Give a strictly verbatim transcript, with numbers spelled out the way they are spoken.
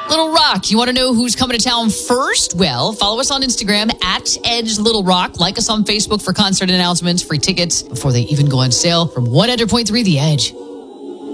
Little Rock, you want to know who's coming to town first? Well, follow us on Instagram at Edge Little Rock. Like us on Facebook for concert announcements, free tickets before they even go on sale from one hundred point three The Edge.